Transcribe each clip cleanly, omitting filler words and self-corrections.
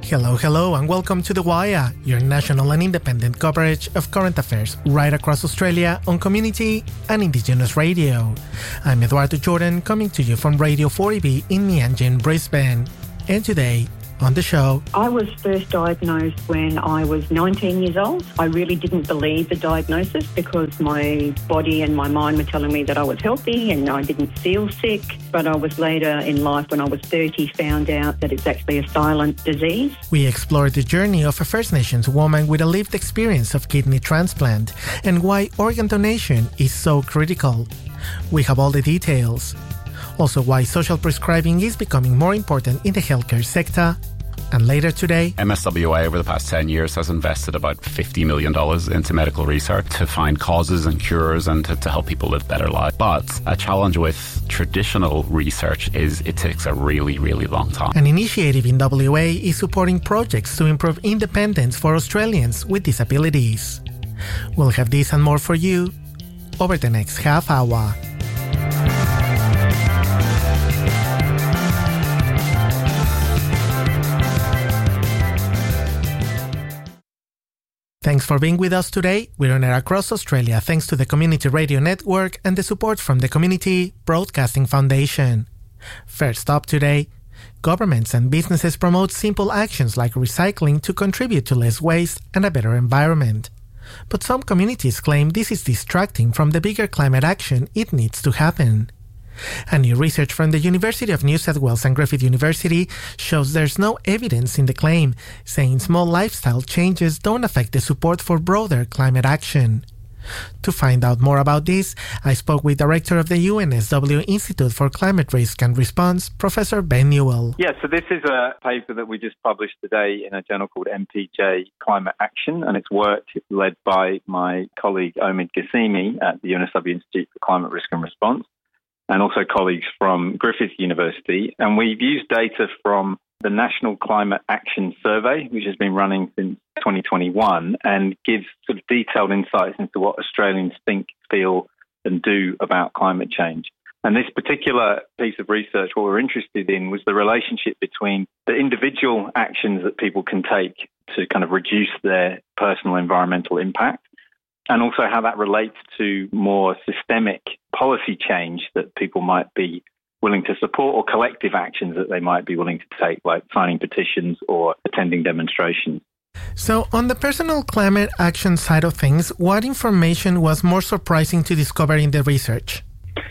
Hello, and welcome to The Wire, your national and independent coverage of current affairs right across Australia on community and Indigenous radio. I'm Eduardo Jordan, coming to you from Radio 40B in Meanjin, Brisbane. And today, on the show, I was first diagnosed when I was 19 years old. I really didn't believe the diagnosis because my body and my mind were telling me that I was healthy and I didn't feel sick. But I was later in life, when I was 30, found out that it's actually a silent disease. We explored the journey of a First Nations woman with a lived experience of kidney transplant and why organ donation is so critical. We have all the details. Also, why social prescribing is becoming more important in the healthcare sector. And later today, MSWA over the past 10 years has invested about $50 million into medical research to find causes and cures and to help people live better lives. But a challenge with traditional research is it takes a really, really long time. An initiative in WA is supporting projects to improve independence for Australians with disabilities. We'll have this and more for you over the next half hour. Thanks for being with us today. We're on air across Australia thanks to the Community Radio Network and the support from the Community Broadcasting Foundation. First up today, governments and businesses promote simple actions like recycling to contribute to less waste and a better environment. But some communities claim this is distracting from the bigger climate action it needs to happen. And new research from the University of New South Wales and Griffith University shows there's no evidence in the claim, saying small lifestyle changes don't affect the support for broader climate action. To find out more about this, I spoke with Director of the UNSW Institute for Climate Risk and Response, Professor Ben Newell. Yeah, so this is a paper that we just published today in a journal called MPJ Climate Action, and it's work led by my colleague Omid Ghasemi at the UNSW Institute for Climate Risk and Response, and also colleagues from Griffith University. And we've used data from the National Climate Action Survey, which has been running since 2021, and gives sort of detailed insights into what Australians think, feel, and do about climate change. And this particular piece of research, what we're interested in, was the relationship between the individual actions that people can take to kind of reduce their personal environmental impact, and also how that relates to more systemic policy change that people might be willing to support, or collective actions that they might be willing to take, like signing petitions or attending demonstrations. So on the personal climate action side of things, what information was more surprising to discover in the research?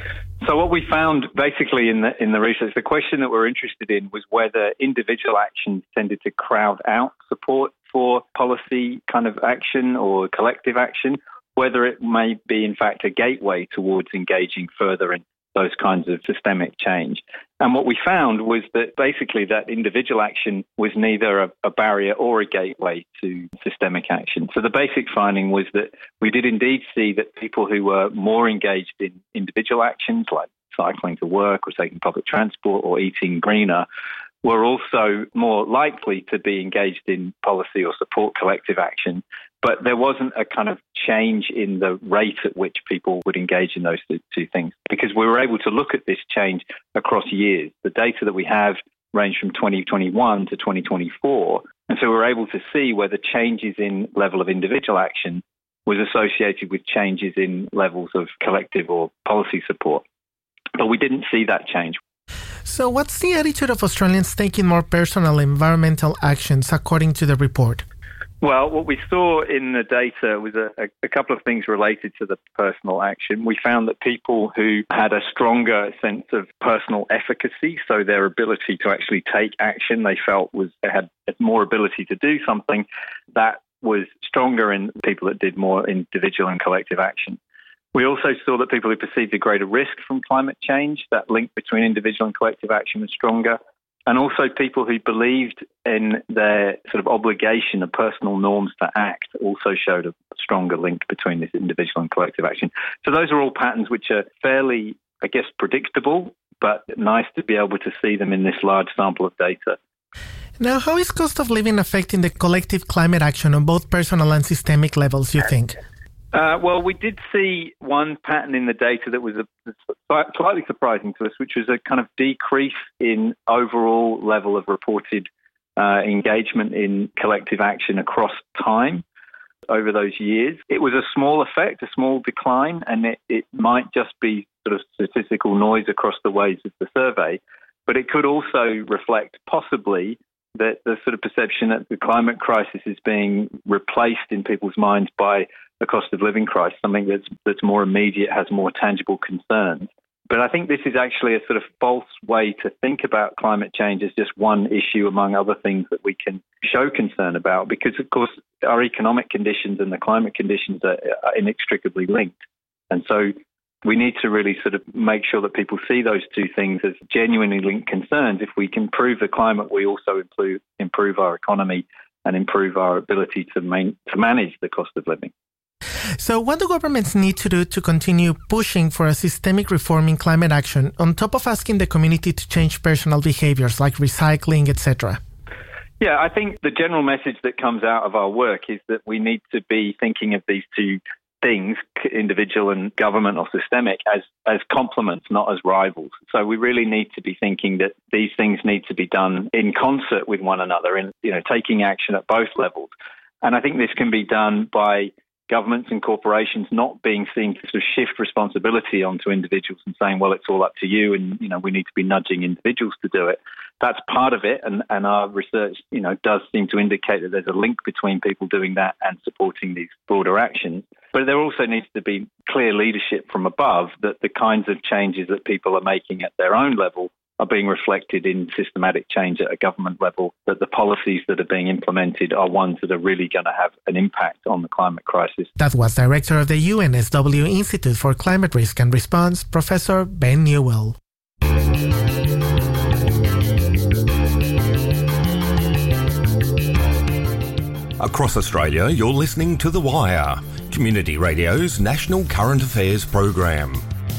So what we found basically in the research, the question that we're interested in was whether individual actions tended to crowd out support for policy kind of action or collective action, whether it may be in fact a gateway towards engaging further in those kinds of systemic change. And what we found was that basically that individual action was neither a barrier or a gateway to systemic action. So the basic finding was that we did indeed see that people who were more engaged in individual actions like cycling to work or taking public transport or eating greener were also more likely to be engaged in policy or support collective action. But there wasn't a kind of change in the rate at which people would engage in those two things, because we were able to look at this change across years. The data that we have range from 2021 to 2024. And so we were able to see whether changes in level of individual action was associated with changes in levels of collective or policy support. But we didn't see that change. So what's the attitude of Australians taking more personal environmental actions according to the report? Well, what we saw in the data was a couple of things related to the personal action. We found that people who had a stronger sense of personal efficacy, so their ability to actually take action, they felt they had more ability to do something, that was stronger in people that did more individual and collective action. We also saw that people who perceived a greater risk from climate change, that link between individual and collective action was stronger. And also people who believed in their sort of obligation, the personal norms to act, also showed a stronger link between this individual and collective action. So those are all patterns which are fairly, I guess, predictable, but nice to be able to see them in this large sample of data. Now, how is cost of living affecting the collective climate action on both personal and systemic levels, you think? Well, we did see one pattern in the data that was slightly surprising to us, which was a kind of decrease in overall level of reported engagement in collective action across time over those years. It was a small effect, a small decline, and it might just be sort of statistical noise across the waves of the survey, but it could also reflect possibly that the sort of perception that the climate crisis is being replaced in people's minds by a cost of living crisis, something that's more immediate, has more tangible concerns. But I think this is actually a sort of false way to think about climate change as just one issue among other things that we can show concern about, because, of course, our economic conditions and the climate conditions are inextricably linked. And so we need to really sort of make sure that people see those two things as genuinely linked concerns. If we can improve the climate, we also improve our economy and improve our ability to manage the cost of living. So what do governments need to do to continue pushing for a systemic reform in climate action, on top of asking the community to change personal behaviors like recycling, etc.? Yeah, I think the general message that comes out of our work is that we need to be thinking of these two things, individual and government or systemic, as complements, not as rivals. So we really need to be thinking that these things need to be done in concert with one another, and taking action at both levels. And I think this can be done by governments and corporations not being seen to sort of shift responsibility onto individuals and saying, well, it's all up to you, and we need to be nudging individuals to do it. That's part of it, and our research does seem to indicate that there's a link between people doing that and supporting these broader actions. But there also needs to be clear leadership from above that the kinds of changes that people are making at their own level are being reflected in systematic change at a government level, that the policies that are being implemented are ones that are really going to have an impact on the climate crisis. That was Director of the UNSW Institute for Climate Risk and Response, Professor Ben Newell. Across Australia, you're listening to The Wire, Community Radio's national current affairs program.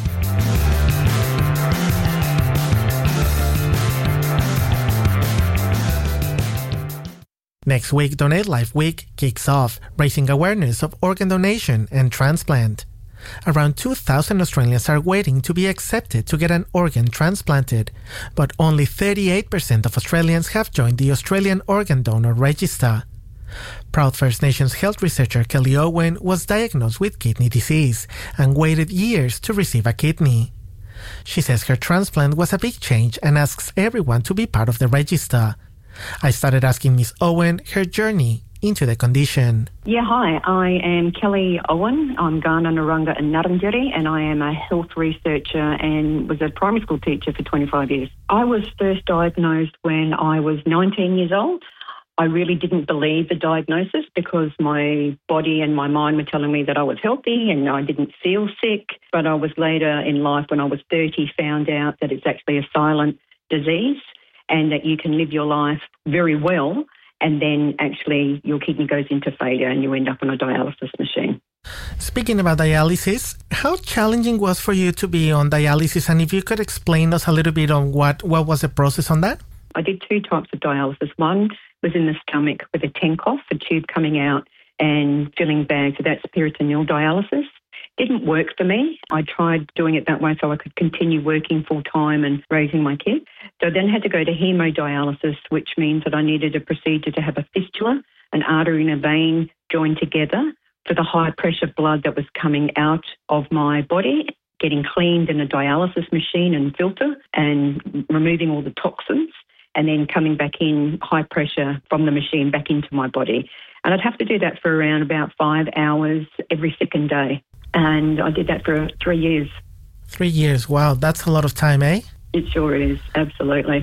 Next week, Donate Life Week kicks off, raising awareness of organ donation and transplant. Around 2,000 Australians are waiting to be accepted to get an organ transplanted, but only 38% of Australians have joined the Australian Organ Donor Register. Proud First Nations health researcher Kelly Owen was diagnosed with kidney disease and waited years to receive a kidney. She says her transplant was a big change and asks everyone to be part of the register. I started asking Ms. Owen her journey into the condition. Yeah, hi. I am Kelly Owen. I'm Kaurna, Narungga and Ngarrindjeri, and I am a health researcher and was a primary school teacher for 25 years. I was first diagnosed when I was 19 years old. I really didn't believe the diagnosis because my body and my mind were telling me that I was healthy and I didn't feel sick. But I was later in life, when I was 30, found out that it's actually a silent disease and that you can live your life very well and then actually your kidney goes into failure and you end up on a dialysis machine. Speaking about dialysis, how challenging was for you to be on dialysis? And if you could explain us a little bit on what was the process on that? I did two types of dialysis. One was in the stomach with a TENCOF, a tube coming out and filling bags. So that's peritoneal dialysis. Didn't work for me. I tried doing it that way so I could continue working full time and raising my kids. So I then had to go to hemodialysis, which means that I needed a procedure to have a fistula, an artery and a vein joined together for the high pressure blood that was coming out of my body, getting cleaned in a dialysis machine and filter and removing all the toxins, and then coming back in high pressure from the machine back into my body. And I'd have to do that for around about 5 hours every second day. And I did that for 3 years. 3 years, wow, that's a lot of time, eh? It sure is, absolutely.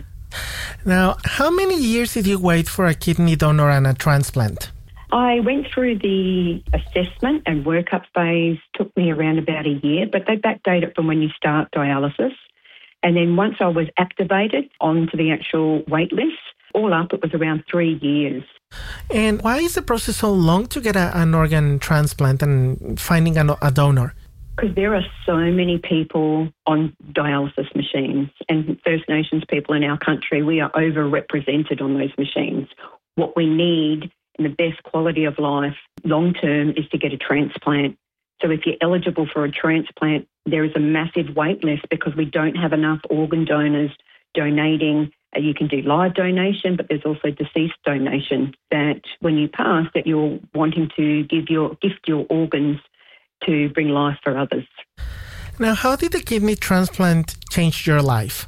Now, how many years did you wait for a kidney donor and a transplant? I went through the assessment and workup phase, took me around about a year, but they backdate it from when you start dialysis. And then once I was activated onto the actual wait list, all up it was around 3 years. And why is the process so long to get an organ transplant and finding a donor? Because there are so many people on dialysis machines, and First Nations people in our country, we are overrepresented on those machines. What we need in the best quality of life long term is to get a transplant. So if you're eligible for a transplant, there is a massive wait list because we don't have enough organ donors donating You can do live donation, but there's also deceased donation, that when you pass, that you're wanting to gift your organs to bring life for others. Now, how did the kidney transplant change your life?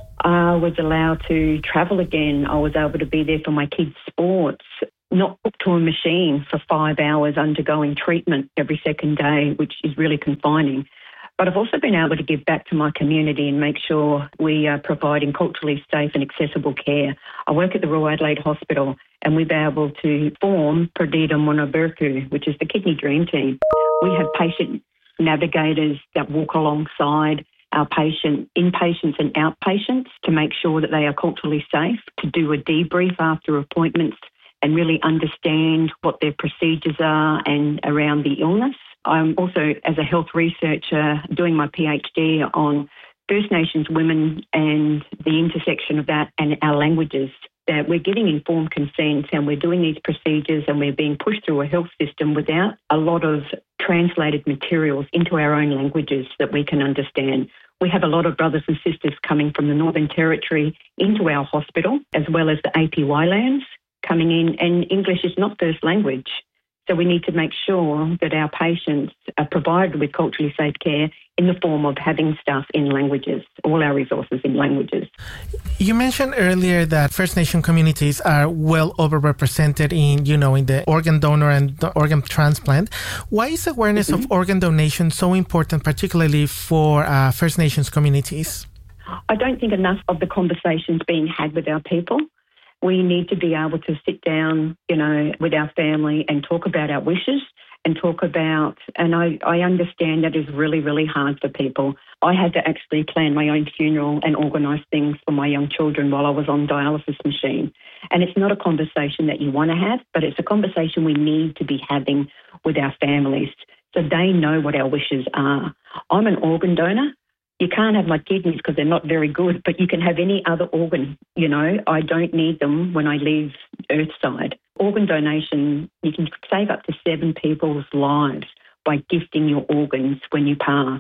I was allowed to travel again. I was able to be there for my kids' sports, not hooked to a machine for 5 hours undergoing treatment every second day, which is really confining. But I've also been able to give back to my community and make sure we are providing culturally safe and accessible care. I work at the Royal Adelaide Hospital, and we've been able to form Perdita Monaberku, which is the Kidney Dream Team. We have patient navigators that walk alongside our inpatients and outpatients to make sure that they are culturally safe, to do a debrief after appointments and really understand what their procedures are and around the illness. I'm also, as a health researcher, doing my PhD on First Nations women and the intersection of that and our languages, that we're getting informed consent and we're doing these procedures and we're being pushed through a health system without a lot of translated materials into our own languages that we can understand. We have a lot of brothers and sisters coming from the Northern Territory into our hospital, as well as the APY lands coming in, and English is not first language. So we need to make sure that our patients are provided with culturally safe care in the form of having stuff in languages, all our resources in languages. You mentioned earlier that First Nation communities are well overrepresented in the organ donor and the organ transplant. Why is awareness of organ donation so important, particularly for First Nations communities? I don't think enough of the conversations being had with our people. We need to be able to sit down, with our family and talk about our wishes and talk about, and I understand that is really, really hard for people. I had to actually plan my own funeral and organise things for my young children while I was on dialysis machine. And it's not a conversation that you want to have, but it's a conversation we need to be having with our families so they know what our wishes are. I'm an organ donor. You can't have my kidneys because they're not very good, but you can have any other organ. I don't need them when I leave Earthside. Organ donation, you can save up to 7 people's lives by gifting your organs when you pass.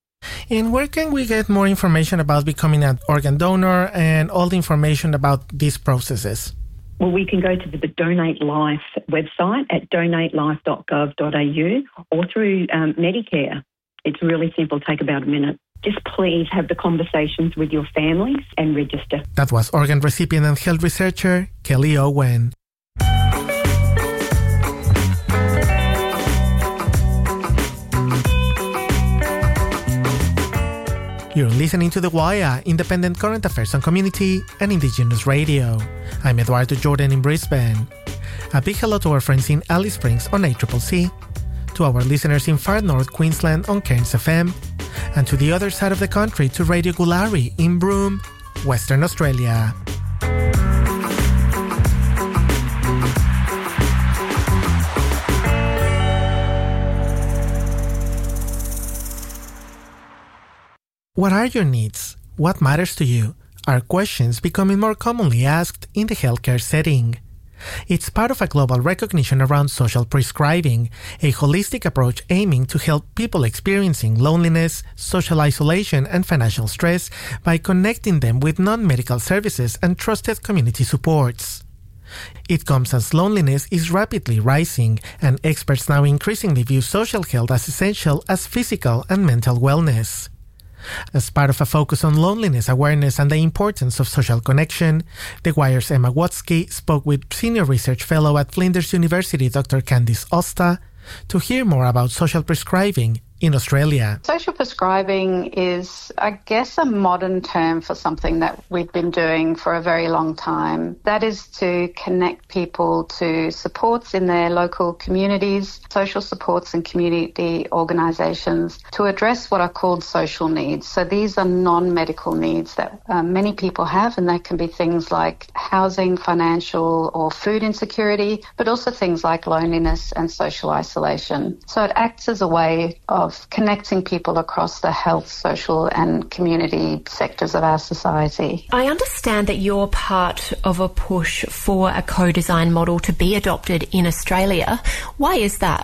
And where can we get more information about becoming an organ donor and all the information about these processes? Well, we can go to the Donate Life website at donatelife.gov.au or through Medicare. It's really simple, take about a minute. Just please have the conversations with your families and register. That was organ recipient and health researcher Kelly Owen. You're listening to The Wire, independent current affairs on community and Indigenous radio. I'm Eduardo Jordan in Brisbane. A big hello to our friends in Alice Springs on ACCC, to our listeners in far north Queensland on Cairns FM, and to the other side of the country to Radio Gulari in Broome, Western Australia. What are your needs? What matters to you? Are questions becoming more commonly asked in the healthcare setting. It's part of a global recognition around social prescribing, a holistic approach aiming to help people experiencing loneliness, social isolation, and financial stress by connecting them with non-medical services and trusted community supports. It comes as loneliness is rapidly rising, and experts now increasingly view social health as essential as physical and mental wellness. As part of a focus on loneliness awareness and the importance of social connection, The Wire's Emma Watsky spoke with Senior Research Fellow at Flinders University Dr. Candice Osta to hear more about social prescribing in Australia. Social prescribing is, I guess, a modern term for something that we've been doing for a very long time. That is to connect people to supports in their local communities, social supports and community organisations to address what are called social needs. So these are non-medical needs that many people have, and that can be things like housing, financial or food insecurity, but also things like loneliness and social isolation. So it acts as a way of connecting people across the health, social and community sectors of our society. I understand that you're part of a push for a co-design model to be adopted in Australia. Why is that?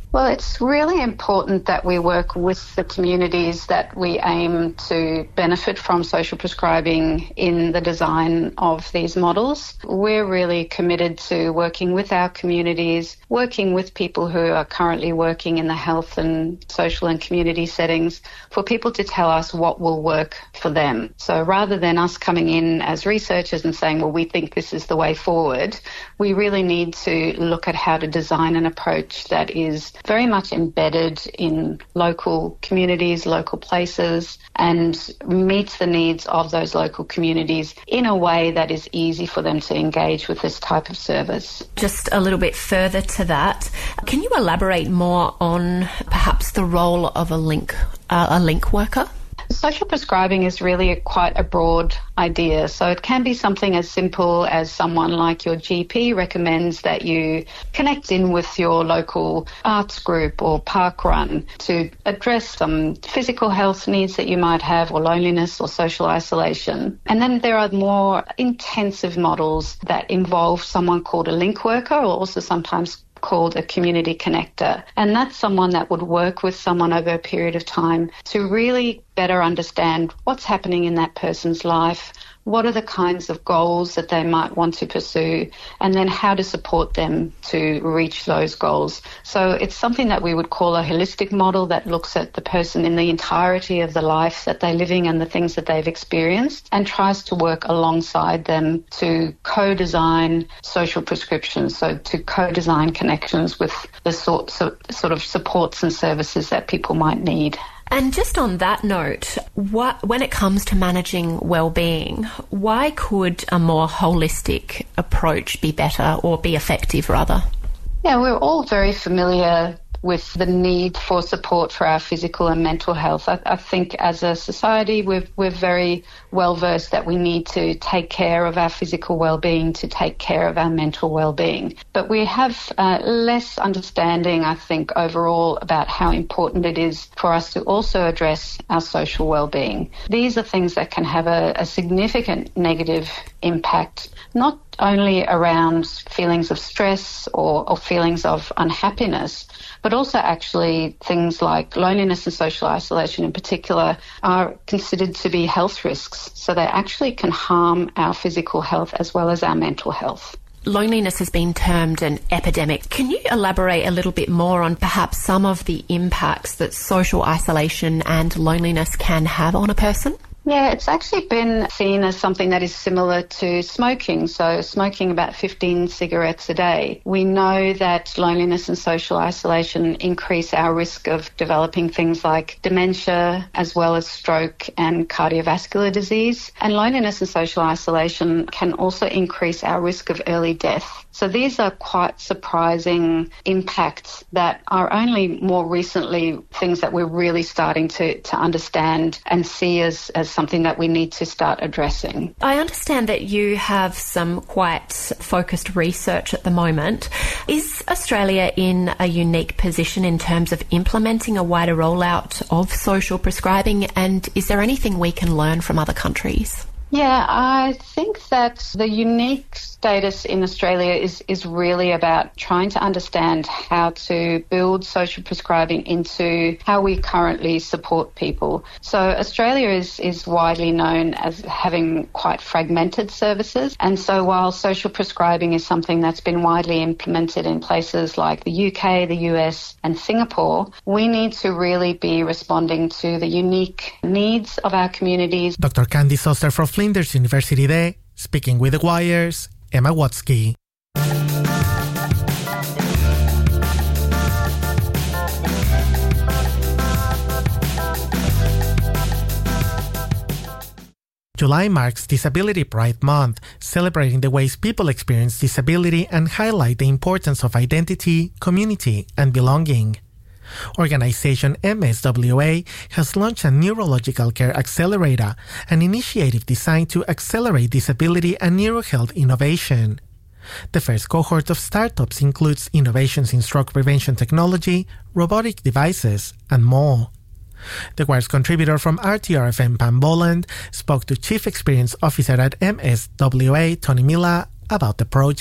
Well, it's really important that we work with the communities that we aim to benefit from social prescribing in the design of these models. We're really committed to working with our communities, working with people who are currently working in the health and social and community settings, for people to tell us what will work for them. So rather than us coming in as researchers and saying, well, we think this is the way forward, we really need to look at how to design an approach that is very much embedded in local communities, local places, and meets the needs of those local communities in a way that is easy for them to engage with this type of service. Just a little bit further to that, can you elaborate more on perhaps the role of a link worker? Social prescribing is really quite a broad idea. So it can be something as simple as someone like your GP recommends that you connect in with your local arts group or park run to address some physical health needs that you might have, or loneliness or social isolation. And then there are more intensive models that involve someone called a link worker, or also sometimes called a community connector. And that's someone that would work with someone over a period of time to really better understand what's happening in that person's life, what are the kinds of goals that they might want to pursue, and then how to support them to reach those goals. So it's something that we would call a holistic model that looks at the person in the entirety of the life that they're living and the things that they've experienced, and tries to work alongside them to co-design social prescriptions, so to co-design connections with the sort of supports and services that people might need. And just on that note, when it comes to managing well-being, why could a more holistic approach be better, or be effective rather? Yeah, we're all very familiar with the need for support for our physical and mental health. I think as a society we're very well versed that we need to take care of our physical well-being to take care of our mental well-being. But we have less understanding, I think, overall about how important it is for us to also address our social well-being. These are things that can have a significant negative impact, not only around feelings of stress or feelings of unhappiness, but also actually things like loneliness and social isolation in particular are considered to be health risks. So they actually can harm our physical health as well as our mental health. Loneliness has been termed an epidemic. Can you elaborate a little bit more on perhaps some of the impacts that social isolation and loneliness can have on a person? Yeah, it's actually been seen as something that is similar to smoking. So smoking about 15 cigarettes a day. We know that loneliness and social isolation increase our risk of developing things like dementia, as well as stroke and cardiovascular disease. And loneliness and social isolation can also increase our risk of early death. So these are quite surprising impacts that are only more recently things that we're really starting to understand and see as something that we need to start addressing. I understand that you have some quite focused research at the moment. Is Australia in a unique position in terms of implementing a wider rollout of social prescribing, and is there anything we can learn from other countries? Yeah, I think that the unique status in Australia is really about trying to understand how to build social prescribing into how we currently support people. So Australia is widely known as having quite fragmented services. And so while social prescribing is something that's been widely implemented in places like the UK, the US and Singapore, we need to really be responding to the unique needs of our communities. Dr. Candice Oster from Flinders University there, speaking with The Wire's Emma Watsky. July marks Disability Pride Month, celebrating the ways people experience disability and highlight the importance of identity, community, and belonging. Organization MSWA has launched a Neurological Care Accelerator, an initiative designed to accelerate disability and neurohealth innovation. The first cohort of startups includes innovations in stroke prevention technology, robotic devices, and more. The Wire's contributor from RTRFM Pam Boland spoke to Chief Experience Officer at MSWA, Tony Mila, about the project.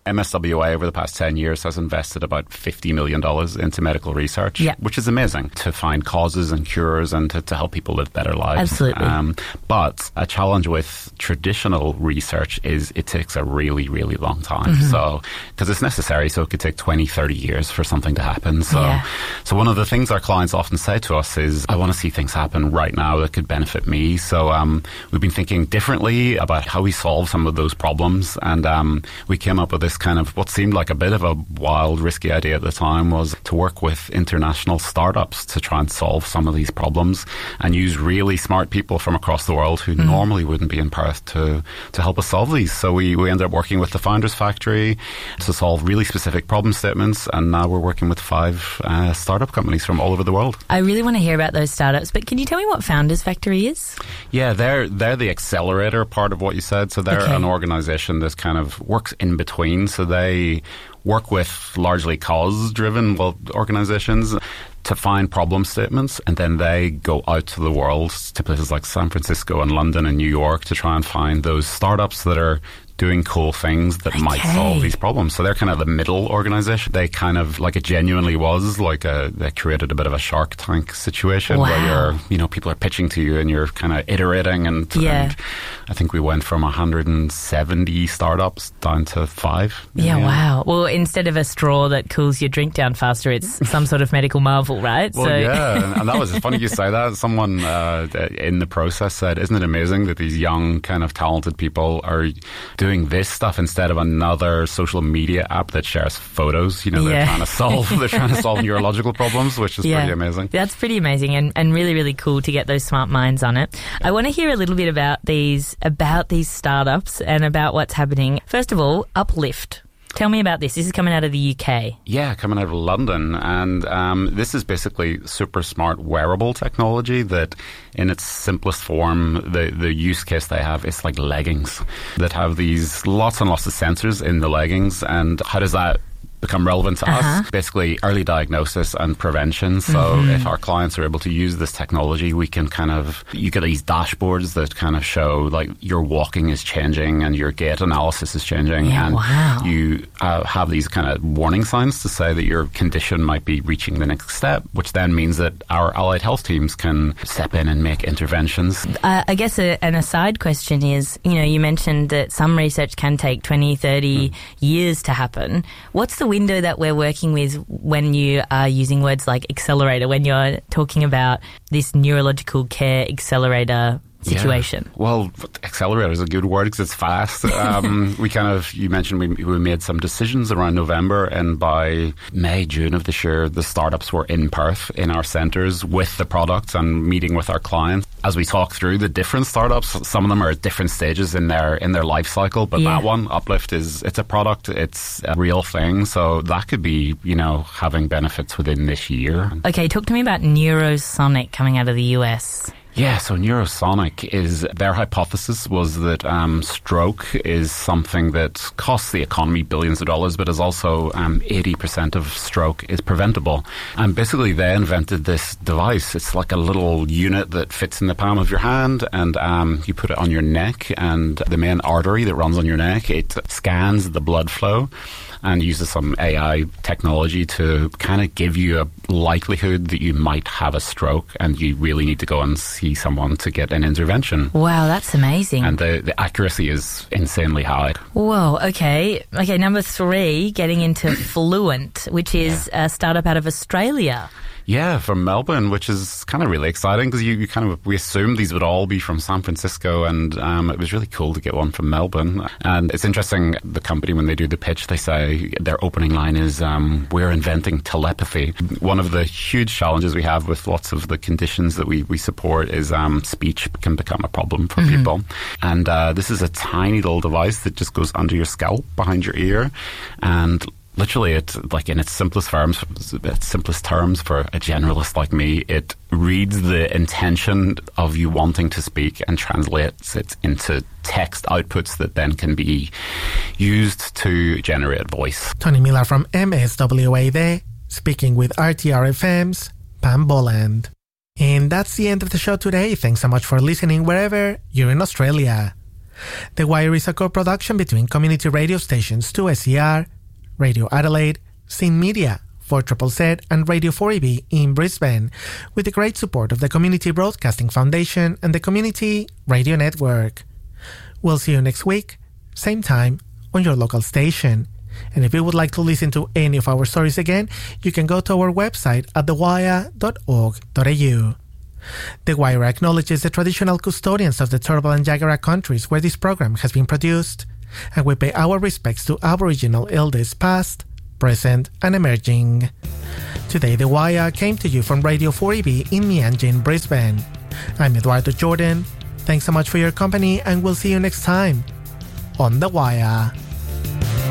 MSWA over the past 10 years has invested about $50 million into medical research, which is amazing, to find causes and cures and to help people live better lives. Absolutely. But a challenge with traditional research is it takes a really, really long time. So, because it's necessary, so it could take 20, 30 years for something to happen. So one of the things our clients often say to us is, I want to see things happen right now that could benefit me. So we've been thinking differently about how we solve some of those problems. And we came up with this kind of what seemed like a bit of a wild, risky idea at the time, was to work with international startups to try and solve some of these problems and use really smart people from across the world who normally wouldn't be in Perth to help us solve these. So we ended up working with the Founders Factory to solve really specific problem statements, and now we're working with 5 startup companies from all over the world. I really want to hear about those startups, but can you tell me what Founders Factory is? Yeah, they're the accelerator part of what you said. So they're an organisation that kind of works in between. So they work with largely cause-driven organisations to find problem statements, and then they go out to the world, to places like San Francisco and London and New York, to try and find those startups that are doing cool things that might solve these problems. So they're kind of the middle organisation. They kind of, like, it genuinely was like they created a bit of a Shark Tank situation where people are pitching to you and you're kind of iterating and I think we went from 170 startups down to 5. Wow. Well, instead of a straw that cools your drink down faster, it's some sort of medical marvel, right? Well, and that was funny you say that. Someone in the process said, isn't it amazing that these young kind of talented people are doing this stuff instead of another social media app that shares photos? They're trying to solve neurological problems, which is pretty amazing. That's pretty amazing and really, really cool to get those smart minds on it. I want to hear a little bit about these startups and about what's happening. First of all, Uplift. Tell me about this. This is coming out of the UK. Yeah, coming out of London. And this is basically super smart wearable technology that, in its simplest form, the use case they have is like leggings that have these lots and lots of sensors in the leggings. And how does that become relevant to us? Basically, early diagnosis and prevention. So if our clients are able to use this technology, we can you get these dashboards that kind of show, like, your walking is changing and your gait analysis is changing. You have these kind of warning signs to say that your condition might be reaching the next step, which then means that our allied health teams can step in and make interventions. I guess an aside question is, you mentioned that some research can take 20, 30 years to happen. What's the window that we're working with when you are using words like accelerator, when you're talking about this neurological care accelerator situation? Well, accelerator is a good word because it's fast. You mentioned we made some decisions around November, and by May, June of this year, the startups were in Perth in our centres with the products and meeting with our clients. As we talk through the different startups, some of them are at different stages in their life cycle, but that one, Uplift, it's a product, it's a real thing, so that could be, having benefits within this year. Okay, talk to me about Neurosonic coming out of the US. Yeah, so Neurosonic their hypothesis was that stroke is something that costs the economy billions of dollars, but is also 80% of stroke is preventable. And basically they invented this device. It's like a little unit that fits in the palm of your hand, and you put it on your neck, and the main artery that runs on your neck, it scans the blood flow and uses some AI technology to kind of give you a likelihood that you might have a stroke and you really need to go and see someone to get an intervention. Wow, that's amazing. And the accuracy is insanely high. Whoa, okay. Okay, number 3, getting into Fluent, which is a startup out of Australia. Yeah, from Melbourne, which is kind of really exciting because we assumed these would all be from San Francisco, and it was really cool to get one from Melbourne. And it's interesting, the company, when they do the pitch, they say their opening line is, we're inventing telepathy. One of the huge challenges we have with lots of the conditions that we support is speech can become a problem for people. And this is a tiny little device that just goes under your scalp, behind your ear, and literally, it's like in its simplest terms for a generalist like me, it reads the intention of you wanting to speak and translates it into text outputs that then can be used to generate voice. Tony Miller from MSWA there, speaking with RTR-FM's Pam Boland. And that's the end of the show today. Thanks so much for listening wherever you're in Australia. The Wire is a co-production between community radio stations 2SER, Radio Adelaide, Scene Media, 4ZZZ and Radio 4EB in Brisbane, with the great support of the Community Broadcasting Foundation and the Community Radio Network. We'll see you next week, same time, on your local station. And if you would like to listen to any of our stories again, you can go to our website at thewire.org.au. The Wire acknowledges the traditional custodians of the Turrbal and Jagera countries where this program has been produced, and we pay our respects to Aboriginal elders past, present and emerging. Today The Wire came to you from Radio 4EB in Meanjin, Brisbane. I'm Eduardo Jordan. Thanks so much for your company, and we'll see you next time on The Wire.